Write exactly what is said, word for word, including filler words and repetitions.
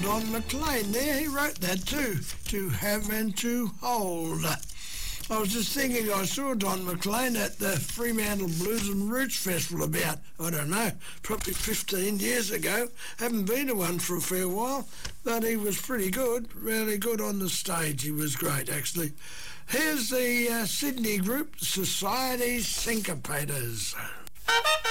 Don McLean there. He wrote that too, to have and to hold. I was just thinking I saw Don McLean at the Fremantle Blues and Roots Festival about, I don't know, probably fifteen years ago. Haven't been to one for a fair while, but he was pretty good, really good on the stage. He was great, actually. Here's the uh, Sydney group, Society Syncopators.